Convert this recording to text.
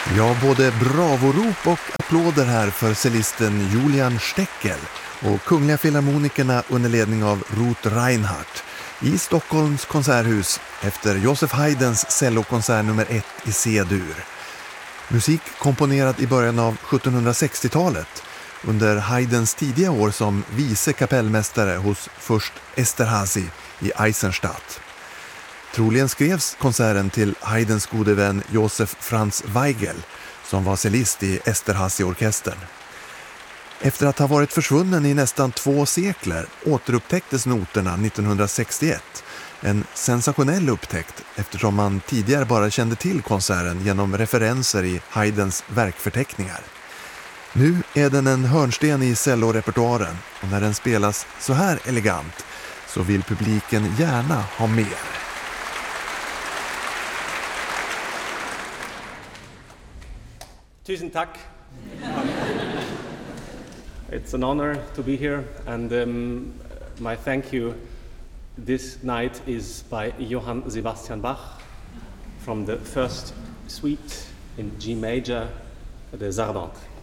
Ja, både bravorop och applåder här för cellisten Julian Steckel och Kungliga Filharmonikerna under ledning av Ruth Reinhardt i Stockholms konserthus efter Joseph Haydns cellokonsert nummer 1 i C-dur. Musik komponerad i början av 1760-talet under Haydns tidiga år som vice kapellmästare hos först Esterházy i Eisenstadt. Troligen skrevs konserten till Haydns gode vän Josef Franz Weigel som var cellist i Esterházy-orkestern. Efter att ha varit försvunnen i nästan 2 sekler återupptäcktes noterna 1961. En sensationell upptäckt eftersom man tidigare bara kände till konserten genom referenser i Haydns verkförteckningar. Nu är den en hörnsten i cellorepertoaren och när den spelas så här elegant så vill publiken gärna ha mer. Tusen tack. It's an honor to be here, and my thank you this night is by Johann Sebastian Bach from the first suite in G major, the Zardante.